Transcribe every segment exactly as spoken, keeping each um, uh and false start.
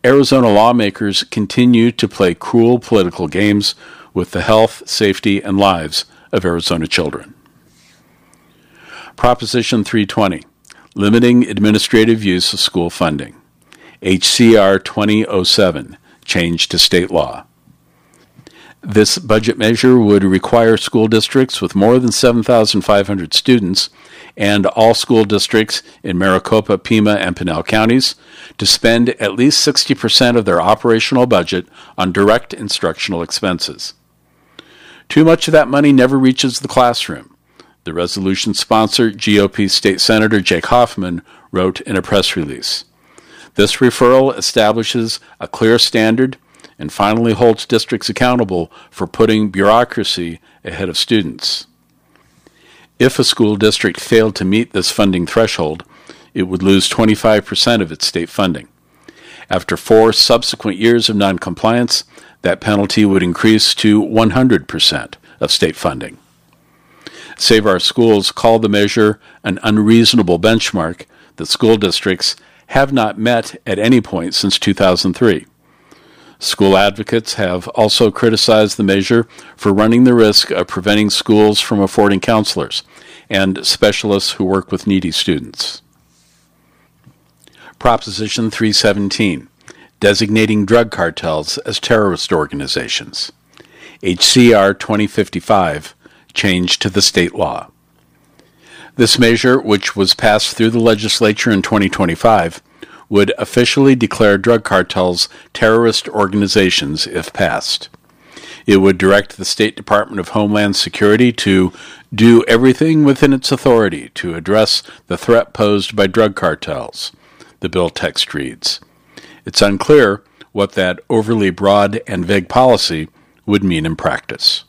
Arizona lawmakers continue to play cruel political games with the health, safety, and lives of Arizona children. Proposition three twenty, limiting administrative use of school funding. H C R twenty oh seven, change to state law. This budget measure would require school districts with more than seven thousand five hundred students and all school districts in Maricopa, Pima, and Pinal counties to spend at least sixty percent of their operational budget on direct instructional expenses. Too much of that money never reaches the classroom. The resolution sponsor, G O P State Senator Jake Hoffman, wrote in a press release. This referral establishes a clear standard and finally holds districts accountable for putting bureaucracy ahead of students. If a school district failed to meet this funding threshold, it would lose twenty-five percent of its state funding. After four subsequent years of noncompliance, that penalty would increase to one hundred percent of state funding. Save Our Schools called the measure an unreasonable benchmark that school districts have not met at any point since two thousand three. School advocates have also criticized the measure for running the risk of preventing schools from affording counselors and specialists who work with needy students. Proposition three seventeen, designating drug cartels as terrorist organizations. H C R twenty fifty-five, change to the state law. This measure, which was passed through the legislature in twenty twenty-five, would officially declare drug cartels terrorist organizations if passed. It would direct the State Department of Homeland Security to do everything within its authority to address the threat posed by drug cartels, the bill text reads. It's unclear what that overly broad and vague policy would mean in practice.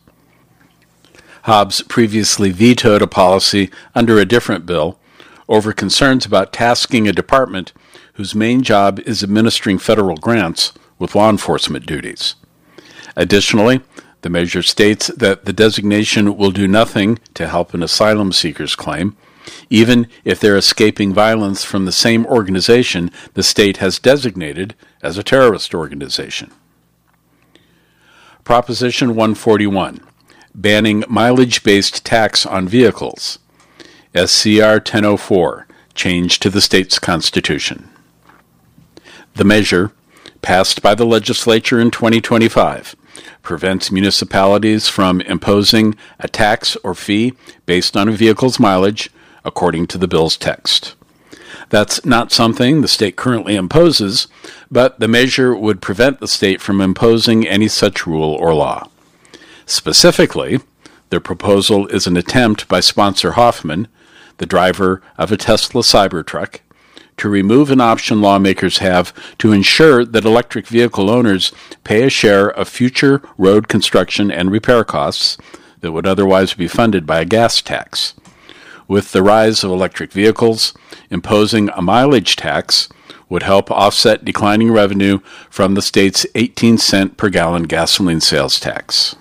Hobbs previously vetoed a policy under a different bill over concerns about tasking a department whose main job is administering federal grants with law enforcement duties. Additionally, the measure states that the designation will do nothing to help an asylum seeker's claim, even if they're escaping violence from the same organization the state has designated as a terrorist organization. Proposition one forty-one, banning mileage-based tax on vehicles. S C R ten oh four, change to the state's constitution. The measure, passed by the legislature in twenty twenty-five, prevents municipalities from imposing a tax or fee based on a vehicle's mileage, according to the bill's text. That's not something the state currently imposes, but the measure would prevent the state from imposing any such rule or law. Specifically, the proposal is an attempt by sponsor Hoffman, the driver of a Tesla Cybertruck, to remove an option lawmakers have to ensure that electric vehicle owners pay a share of future road construction and repair costs that would otherwise be funded by a gas tax. With the rise of electric vehicles, imposing a mileage tax would help offset declining revenue from the state's eighteen cent per gallon gasoline sales tax.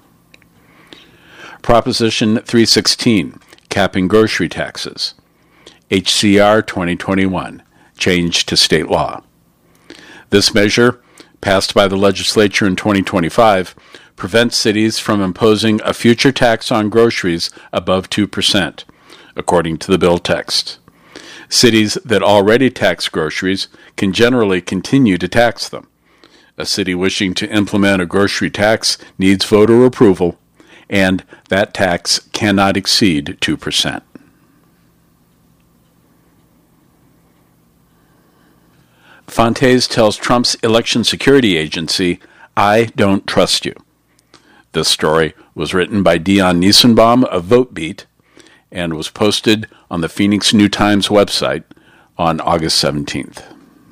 Proposition three sixteen, capping grocery taxes. H C R twenty twenty-one, change to state law. This measure, passed by the legislature in twenty twenty-five, prevents cities from imposing a future tax on groceries above two percent, according to the bill text. Cities that already tax groceries can generally continue to tax them. A city wishing to implement a grocery tax needs voter approval, and that tax cannot exceed two percent. Fontes tells Trump's election security agency, "I don't trust you." This story was written by Dion Niesenbaum of VoteBeat and was posted on the Phoenix New Times website on August seventeenth.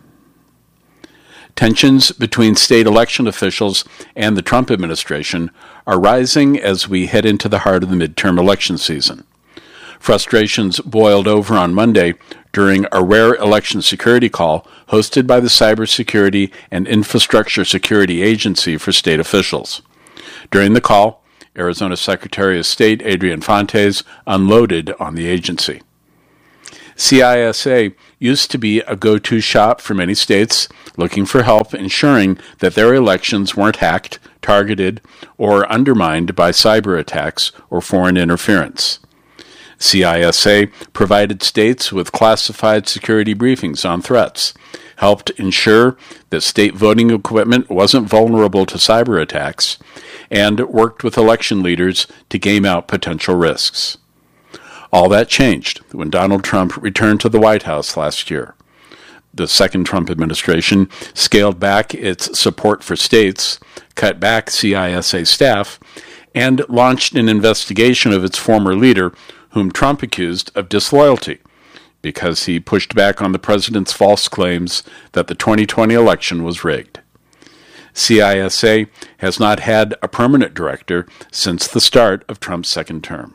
Tensions between state election officials and the Trump administration are rising as we head into the heart of the midterm election season. Frustrations boiled over on Monday during a rare election security call hosted by the Cybersecurity and Infrastructure Security Agency for state officials. During the call, Arizona Secretary of State Adrian Fontes unloaded on the agency. C I S A used to be a go-to shop for many states looking for help ensuring that their elections weren't hacked, targeted, or undermined by cyber attacks or foreign interference. C I S A provided states with classified security briefings on threats, helped ensure that state voting equipment wasn't vulnerable to cyber attacks, and worked with election leaders to game out potential risks. All that changed when Donald Trump returned to the White House last year. The second Trump administration scaled back its support for states, cut back C I S A staff, and launched an investigation of its former leader, whom Trump accused of disloyalty because he pushed back on the president's false claims that the twenty twenty election was rigged. C I S A has not had a permanent director since the start of Trump's second term.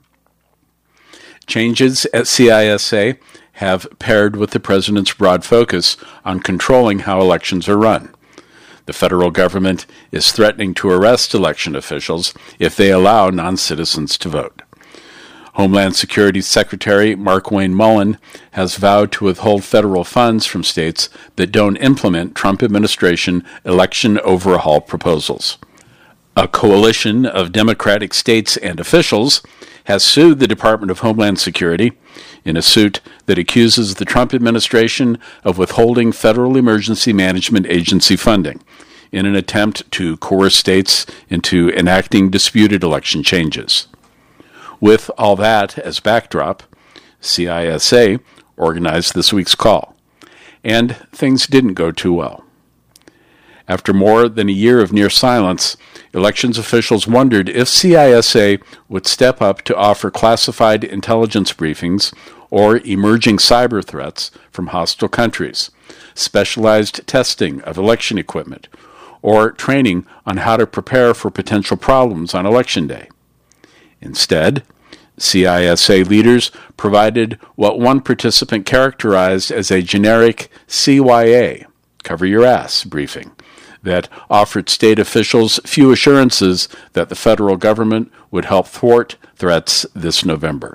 Changes at C I S A have paired with the president's broad focus on controlling how elections are run. The federal government is threatening to arrest election officials if they allow non-citizens to vote. Homeland Security Secretary Markwayne Mullin has vowed to withhold federal funds from states that don't implement Trump administration election overhaul proposals. A coalition of Democratic states and officials has sued the Department of Homeland Security in a suit that accuses the Trump administration of withholding Federal Emergency Management Agency funding in an attempt to coerce states into enacting disputed election changes. With all that as backdrop, C I S A organized this week's call, and things didn't go too well. After more than a year of near silence, elections officials wondered if C I S A would step up to offer classified intelligence briefings or emerging cyber threats from hostile countries, specialized testing of election equipment, or training on how to prepare for potential problems on Election Day. Instead, C I S A leaders provided what one participant characterized as a generic C Y A, cover your ass, briefing that offered state officials few assurances that the federal government would help thwart threats this November.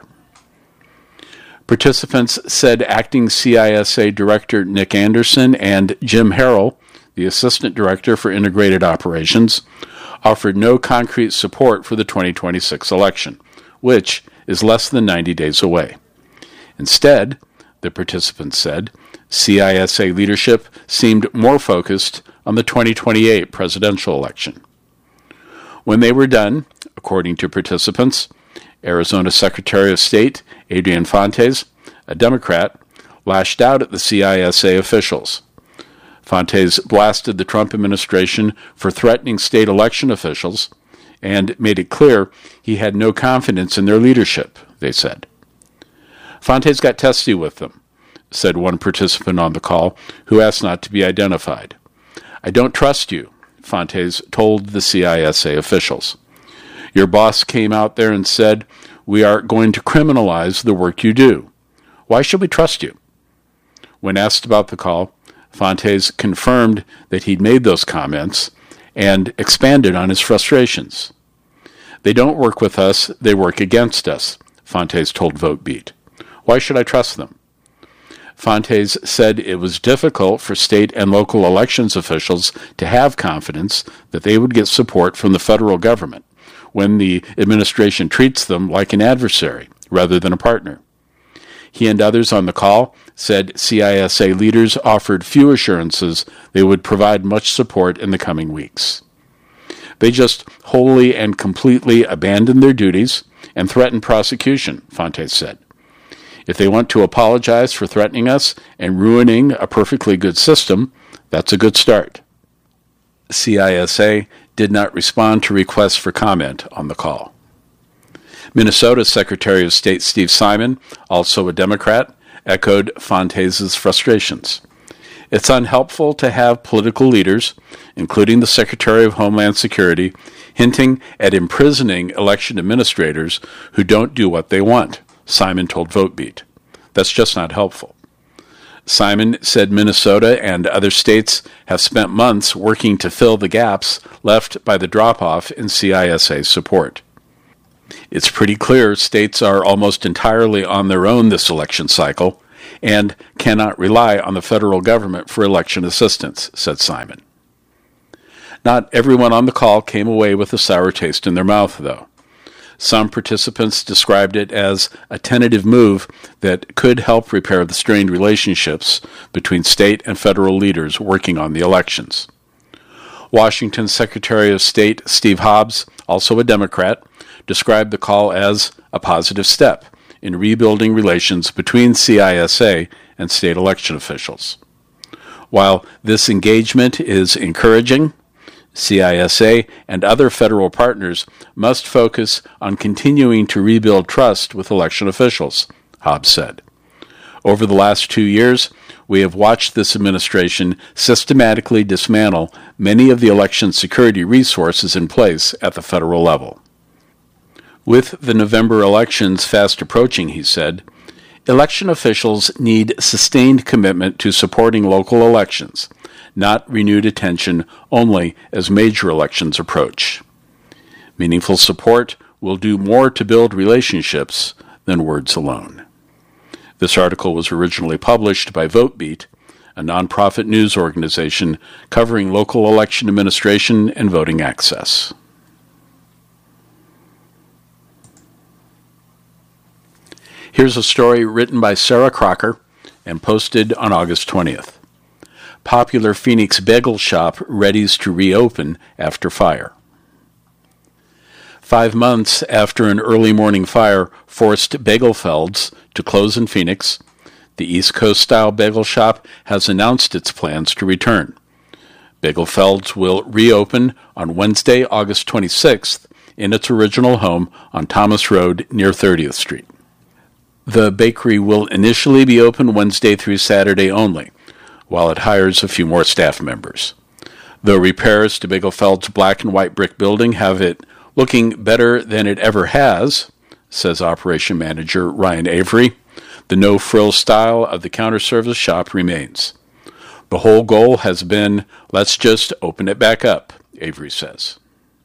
Participants said acting C I S A Director Nick Anderson and Jim Harrell, the Assistant Director for Integrated Operations, offered no concrete support for the twenty twenty-six election, which is less than ninety days away. Instead, the participants said, C I S A leadership seemed more focused on the twenty twenty-eight presidential election. When they were done, according to participants, Arizona Secretary of State Adrian Fontes, a Democrat, lashed out at the C I S A officials. Fontes blasted the Trump administration for threatening state election officials and made it clear he had no confidence in their leadership, they said. Fontes got testy with them, said one participant on the call, who asked not to be identified. I don't trust you, Fontes told the C I S A officials. Your boss came out there and said, we are going to criminalize the work you do. Why should we trust you? When asked about the call, Fontes confirmed that he'd made those comments and expanded on his frustrations. They don't work with us, they work against us, Fontes told VoteBeat. Why should I trust them? Fontes said it was difficult for state and local elections officials to have confidence that they would get support from the federal government when the administration treats them like an adversary rather than a partner. He and others on the call said C I S A leaders offered few assurances they would provide much support in the coming weeks. They just wholly and completely abandoned their duties and threatened prosecution, Fontes said. If they want to apologize for threatening us and ruining a perfectly good system, that's a good start. C I S A did not respond to requests for comment on the call. Minnesota Secretary of State Steve Simon, also a Democrat, echoed Fontes' frustrations. It's unhelpful to have political leaders, including the Secretary of Homeland Security, hinting at imprisoning election administrators who don't do what they want, Simon told VoteBeat. That's just not helpful. Simon said Minnesota and other states have spent months working to fill the gaps left by the drop-off in C I S A support. It's pretty clear states are almost entirely on their own this election cycle and cannot rely on the federal government for election assistance, said Simon. Not everyone on the call came away with a sour taste in their mouth, though. Some participants described it as a tentative move that could help repair the strained relationships between state and federal leaders working on the elections. Washington Secretary of State Steve Hobbs, also a Democrat, described the call as a positive step in rebuilding relations between C I S A and state election officials. While this engagement is encouraging, C I S A and other federal partners must focus on continuing to rebuild trust with election officials, Hobbs said. Over the last two years, we have watched this administration systematically dismantle many of the election security resources in place at the federal level. With the November elections fast approaching, he said, election officials need sustained commitment to supporting local elections, not renewed attention only as major elections approach. Meaningful support will do more to build relationships than words alone. This article was originally published by VoteBeat, a nonprofit news organization covering local election administration and voting access. Here's a story written by Sarah Crocker and posted on August twentieth. Popular Phoenix bagel shop readies to reopen after fire. Five months after an early morning fire forced Bagelfelds to close in Phoenix, the East Coast-style bagel shop has announced its plans to return. Bagelfelds will reopen on Wednesday, August twenty-sixth, in its original home on Thomas Road near thirtieth Street. The bakery will initially be open Wednesday through Saturday only, while it hires a few more staff members. Though repairs to Bagelfeld's black and white brick building have it looking better than it ever has, says Operation Manager Ryan Avery, the no-frills style of the counter-service shop remains. The whole goal has been, let's just open it back up, Avery says.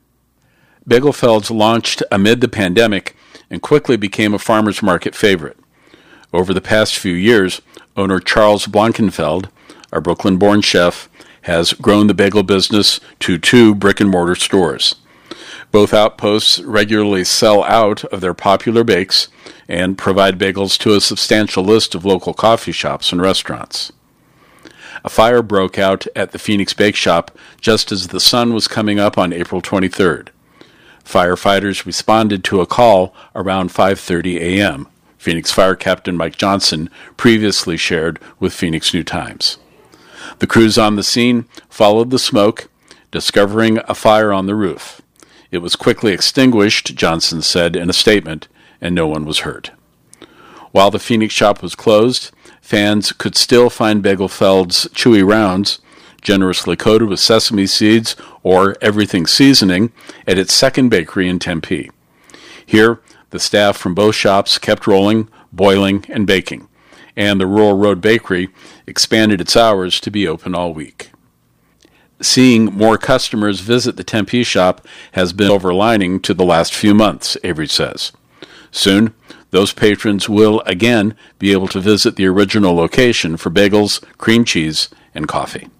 Bagelfeld's launched amid the pandemic and quickly became a farmer's market favorite. Over the past few years, owner Charles Blankenfeld, a Brooklyn-born chef, has grown the bagel business to two brick-and-mortar stores. Both outposts regularly sell out of their popular bakes and provide bagels to a substantial list of local coffee shops and restaurants. A fire broke out at the Phoenix Bake Shop just as the sun was coming up on April twenty-third. Firefighters responded to a call around five thirty a.m., Phoenix Fire Captain Mike Johnson previously shared with Phoenix New Times. The crews on the scene followed the smoke, discovering a fire on the roof. It was quickly extinguished, Johnson said in a statement, and no one was hurt. While the Phoenix shop was closed, fans could still find Bagelfeld's chewy rounds, generously coated with sesame seeds or everything seasoning, at its second bakery in Tempe. Here, the staff from both shops kept rolling, boiling, and baking, and the Rural Road Bakery expanded its hours to be open all week. Seeing more customers visit the Tempe shop has been a silver lining to the last few months, Avery says. Soon, those patrons will again be able to visit the original location for bagels, cream cheese, and coffee.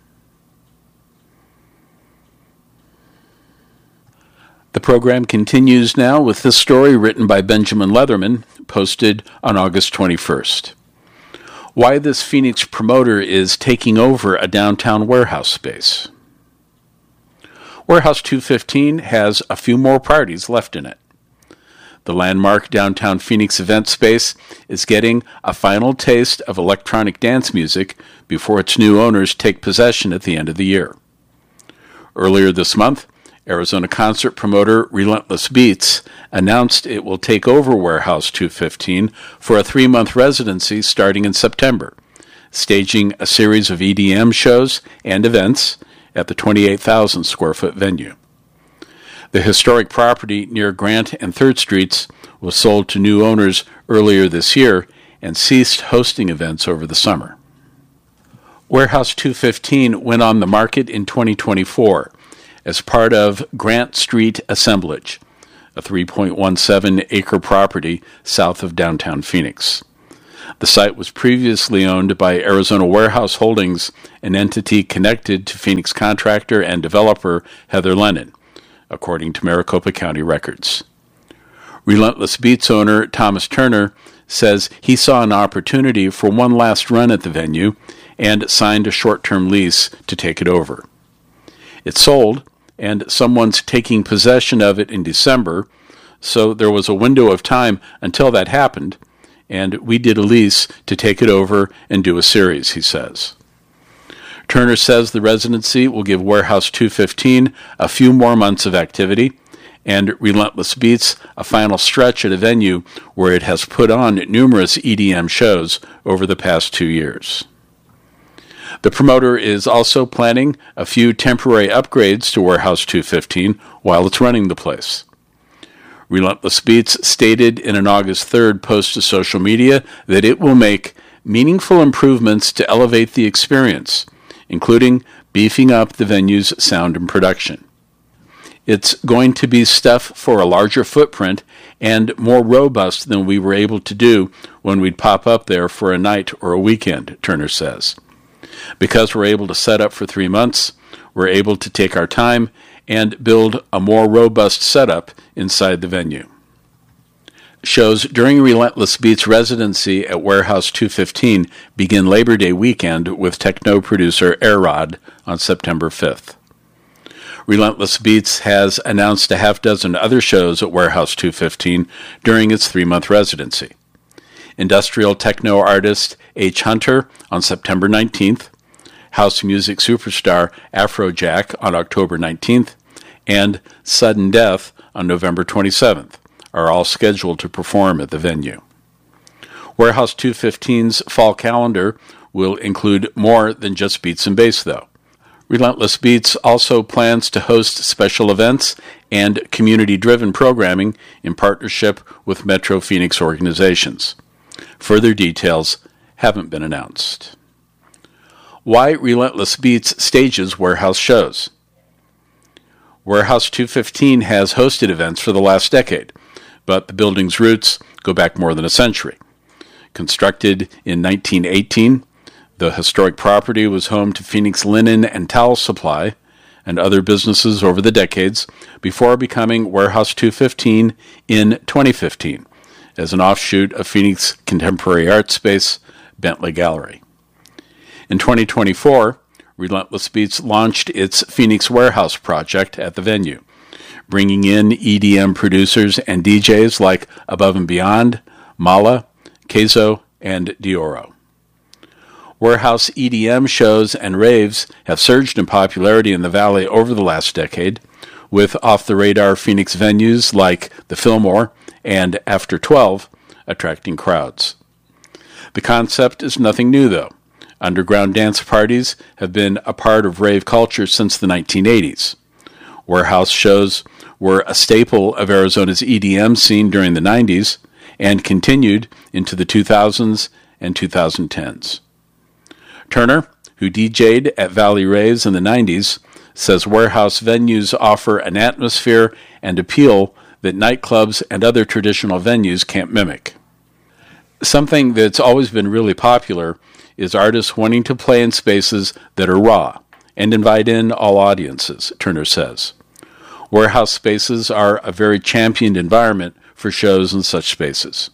The program continues now with this story written by Benjamin Leatherman, posted on August twenty-first. Why this Phoenix promoter is taking over a downtown warehouse space. Warehouse two fifteen has a few more parties left in it. The landmark downtown Phoenix event space is getting a final taste of electronic dance music before its new owners take possession at the end of the year. Earlier this month, Arizona concert promoter Relentless Beats announced it will take over Warehouse two fifteen for a three-month residency starting in September, staging a series of E D M shows and events at the twenty-eight thousand square foot venue. The historic property near Grant and third Streets was sold to new owners earlier this year and ceased hosting events over the summer. Warehouse two fifteen went on the market in twenty twenty-four as part of Grant Street Assemblage, a three point one seven acre property south of downtown Phoenix. The site was previously owned by Arizona Warehouse Holdings, an entity connected to Phoenix contractor and developer Heather Lennon, according to Maricopa County records. Relentless Beats owner Thomas Turner says he saw an opportunity for one last run at the venue and signed a short-term lease to take it over. It sold, and someone's taking possession of it in December, so there was a window of time until that happened, and we did a lease to take it over and do a series, he says. Turner says the residency will give Warehouse two fifteen a few more months of activity, and Relentless Beats a final stretch at a venue where it has put on numerous E D M shows over the past two years. The promoter is also planning a few temporary upgrades to Warehouse two fifteen while it's running the place. Relentless Beats stated in an August third post to social media that it will make meaningful improvements to elevate the experience, including beefing up the venue's sound and production. It's going to be stuff for a larger footprint and more robust than we were able to do when we'd pop up there for a night or a weekend, Turner says. Because we're able to set up for three months, we're able to take our time and build a more robust setup inside the venue. Shows during Relentless Beats' residency at Warehouse two fifteen begin Labor Day weekend with techno producer Airrod on September fifth. Relentless Beats has announced a half dozen other shows at Warehouse two fifteen during its three-month residency. Industrial techno artist H. Hunter on September nineteenth, house music superstar Afrojack on October nineteenth, and Sudden Death on November twenty-seventh are all scheduled to perform at the venue. Warehouse two fifteen's fall calendar will include more than just beats and bass, though. Relentless Beats also plans to host special events and community-driven programming in partnership with Metro Phoenix organizations. Further details haven't been announced. Why Relentless Beats stages Warehouse shows? Warehouse two fifteen has hosted events for the last decade, but the building's roots go back more than a century. Constructed in nineteen eighteen, the historic property was home to Phoenix Linen and Towel Supply and other businesses over the decades before becoming Warehouse two fifteen in twenty fifteen as an offshoot of Phoenix contemporary art space Bentley Gallery. In twenty twenty-four, Relentless Beats launched its Phoenix Warehouse project at the venue, bringing in E D M producers and D Js like Above and Beyond, Mala, Keizo, and Dioro. Warehouse E D M shows and raves have surged in popularity in the Valley over the last decade, with off-the-radar Phoenix venues like the Fillmore and After twelve attracting crowds. The concept is nothing new, though. Underground dance parties have been a part of rave culture since the nineteen eighties. Warehouse shows were a staple of Arizona's E D M scene during the nineties and continued into the two thousands and twenty tens. Turner, who D J'd at Valley Raves in the nineties, says Warehouse venues offer an atmosphere and appeal that nightclubs and other traditional venues can't mimic. Something that's always been really popular is artists wanting to play in spaces that are raw and invite in all audiences, Turner says. Warehouse spaces are a very championed environment for shows in such spaces.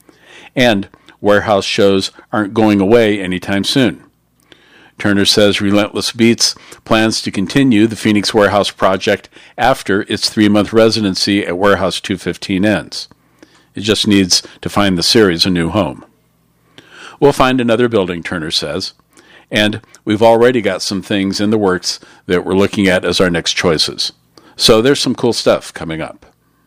And Warehouse shows aren't going away anytime soon. Turner says Relentless Beats plans to continue the Phoenix Warehouse project after its three-month residency at Warehouse two fifteen ends. It just needs to find the series a new home. We'll find another building, Turner says, and we've already got some things in the works that we're looking at as our next choices. So there's some cool stuff coming up.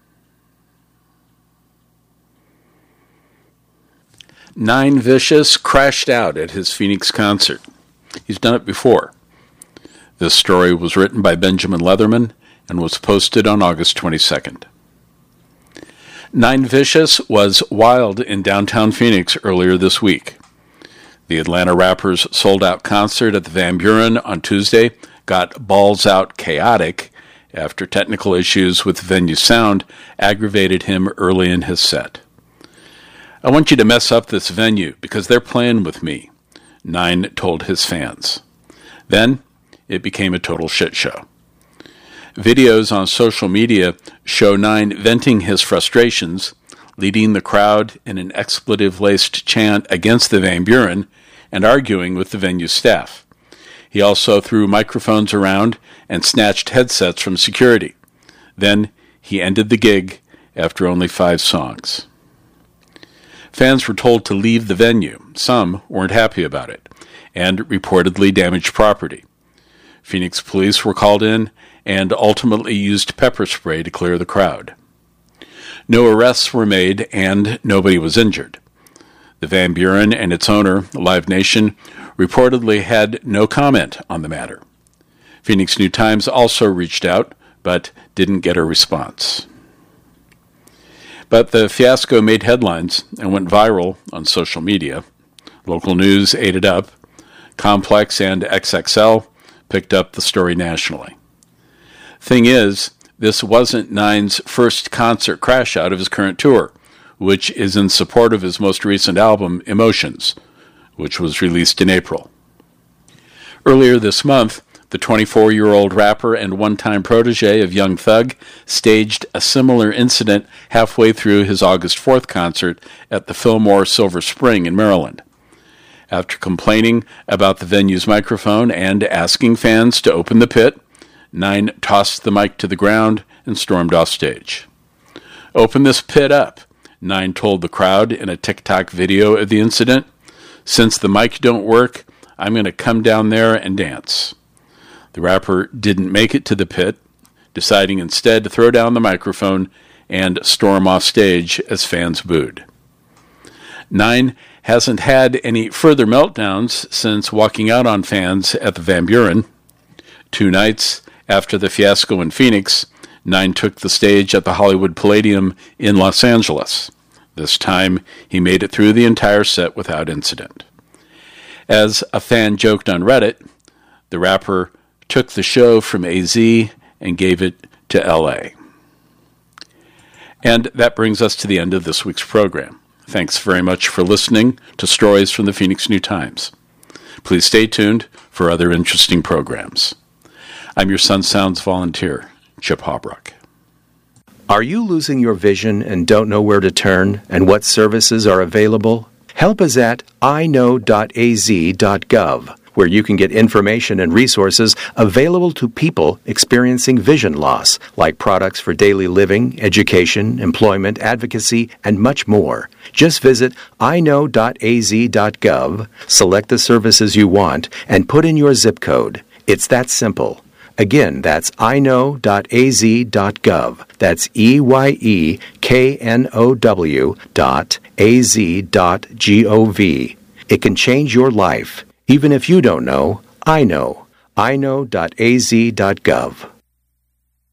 Nine Vicious crashed out at his Phoenix concert. He's done it before. This story was written by Benjamin Leatherman and was posted on August twenty-second. Nine Vicious was wild in downtown Phoenix earlier this week. The Atlanta rapper's sold-out concert at the Van Buren on Tuesday got balls-out chaotic after technical issues with the venue's sound aggravated him early in his set. "I want you to mess up this venue because they're playing with me," Nine told his fans. Then it became a total shit show. Videos on social media show Nine venting his frustrations, leading the crowd in an expletive-laced chant against the Van Buren and arguing with the venue staff. He also threw microphones around and snatched headsets from security. Then he ended the gig after only five songs. Fans were told to leave the venue. Some weren't happy about it and reportedly damaged property. Phoenix police were called in and ultimately used pepper spray to clear the crowd. No arrests were made and nobody was injured. The Van Buren and its owner, Live Nation, reportedly had no comment on the matter. Phoenix New Times also reached out, but didn't get a response. But the fiasco made headlines and went viral on social media. Local news ate it up. Complex and X X L picked up the story nationally. Thing is, this wasn't Nine's first concert crash out of his current tour, which is in support of his most recent album, Emotions, which was released in April. Earlier this month, the twenty-four-year-old rapper and one-time protege of Young Thug staged a similar incident halfway through his August fourth concert at the Fillmore Silver Spring in Maryland. After complaining about the venue's microphone and asking fans to open the pit, Nine tossed the mic to the ground and stormed off stage. "Open this pit up," Nine told the crowd in a TikTok video of the incident. "Since the mic don't work, I'm going to come down there and dance." The rapper didn't make it to the pit, deciding instead to throw down the microphone and storm off stage as fans booed. Nine hasn't had any further meltdowns since walking out on fans at the Van Buren. Two nights after the fiasco in Phoenix, Nine took the stage at the Hollywood Palladium in Los Angeles. This time, he made it through the entire set without incident. As a fan joked on Reddit, the rapper took the show from A Z and gave it to L A. And that brings us to the end of this week's program. Thanks very much for listening to Stories from the Phoenix New Times. Please stay tuned for other interesting programs. I'm your Sun Sounds volunteer, Chip Hawbrook. Are you losing your vision and don't know where to turn and what services are available? Help us at i know dot a z dot gov, where you can get information and resources available to people experiencing vision loss, like products for daily living, education, employment, advocacy, and much more. Just visit i know dot a z dot gov, select the services you want, and put in your zip code. It's that simple. Again, that's i know dot a z dot gov. That's E Y E K N O W dot A Z dot G O V. It can change your life. Even if you don't know, I know. i know dot a z dot gov.